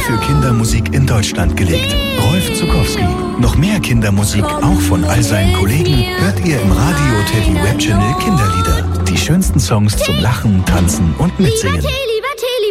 für Kindermusik in Deutschland gelegt. Rolf Zuckowski. Noch mehr Kindermusik, auch von all seinen Kollegen, hört ihr im Radio Teddy Web Channel Kinderlieder. Die schönsten Songs zum Lachen, Tanzen und Mitsingen.